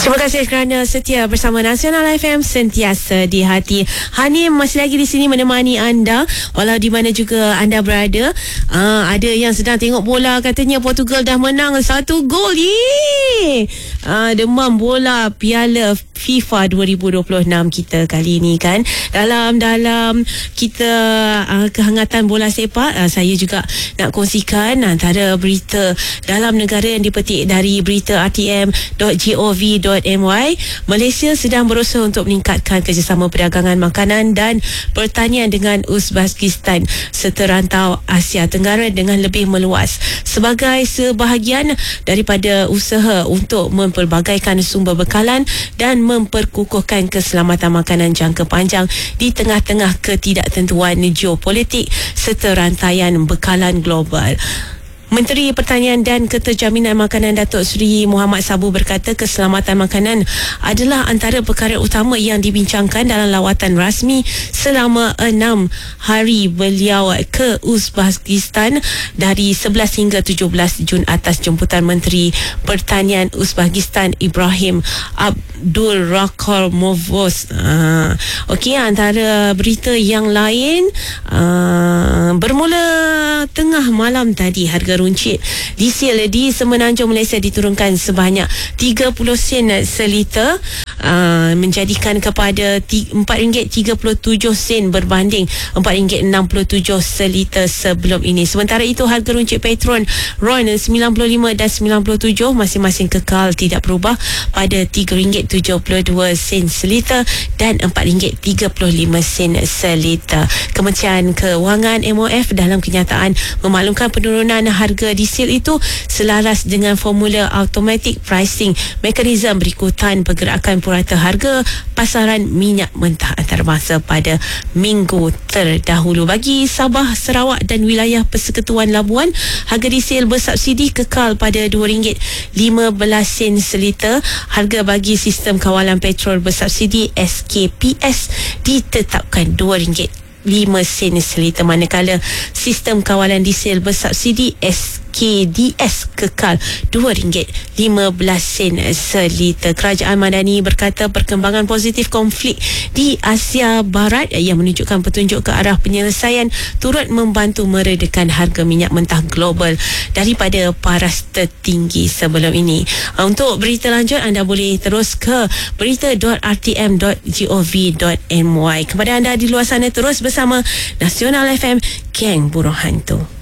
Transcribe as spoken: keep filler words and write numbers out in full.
Terima kasih kerana setia bersama Nasional F M, sentiasa di hati. Hanim masih lagi di sini menemani anda walau di mana juga anda berada. Uh, ada yang sedang tengok bola, katanya Portugal dah menang satu gol. Yeay! Uh, demam bola Piala FIFA dua ribu dua puluh enam kita kali ini kan. Dalam dalam kita uh, kehangatan bola sepak, uh, saya juga nak kongsikan antara berita dalam negara yang dipetik dari berita r t m dot gov dot my. Malaysia sedang berusaha untuk meningkatkan kerjasama perdagangan makanan dan pertanian dengan Uzbekistan serta rantau Asia Tenggara dengan lebih meluas sebagai sebahagian daripada usaha untuk mempelbagaikan sumber bekalan dan memperkukuhkan keselamatan makanan jangka panjang di tengah-tengah ketidaktentuan geopolitik serta rantaian bekalan global. Menteri Pertanian dan Keterjaminan Makanan Datuk Seri Muhammad Sabu berkata keselamatan makanan adalah antara perkara utama yang dibincangkan dalam lawatan rasmi selama enam hari beliau ke Uzbekistan dari sebelas hingga tujuh belas Jun atas jemputan Menteri Pertanian Uzbekistan Ibrahim Abdul Rakhmovos. Uh, Okey, antara berita yang lain, uh, bermula tengah malam tadi harga runcit diesel di Semenanjung Malaysia diturunkan sebanyak tiga puluh sen seliter, uh, menjadikan kepada empat ringgit tiga puluh tujuh sen berbanding empat ringgit enam puluh tujuh seliter sebelum ini. Sementara itu harga runcit petrol RON sembilan puluh lima dan sembilan puluh tujuh masing-masing kekal tidak berubah pada tiga ringgit tujuh puluh dua sen seliter dan empat ringgit tiga puluh lima sen seliter. Kementerian Kewangan M O F dalam kenyataan memaklumkan penurunan harga diesel itu selaras dengan formula automatic pricing mekanisme berikutan pergerakan purata harga pasaran minyak mentah antarabangsa pada minggu terdahulu. Bagi Sabah, Sarawak dan wilayah Persekutuan Labuan, harga diesel bersubsidi kekal pada dua ringgit lima belas sen seliter. Harga bagi sistem kawalan petrol bersubsidi S K P S ditetapkan dua ringgit lima sen seliter, manakala sistem kawalan diesel bersubsidi S K D S kekal dua ringgit lima belas sen seliter. Kerajaan Madani berkata perkembangan positif konflik di Asia Barat yang menunjukkan petunjuk ke arah penyelesaian turut membantu meredakan harga minyak mentah global daripada paras tertinggi sebelum ini. Untuk berita lanjut, anda boleh terus ke berita dot r t m dot gov dot my. Kepada anda di luar sana, terus bersama Nasional F M, Geng Burung Hantu.